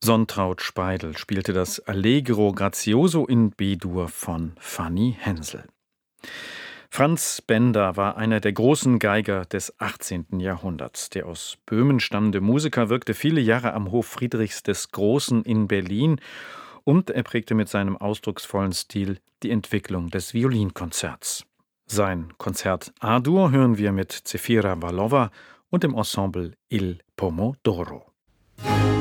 Sonntraut Speidel spielte das Allegro grazioso in B-Dur von Fanny Hensel. Franz Benda war einer der großen Geiger des 18. Jahrhunderts. Der aus Böhmen stammende Musiker wirkte viele Jahre am Hof Friedrichs des Großen in Berlin und er prägte mit seinem ausdrucksvollen Stil die Entwicklung des Violinkonzerts. Sein Konzert A-Dur hören wir mit Zefira Vallova und dem Ensemble Il Pomodoro.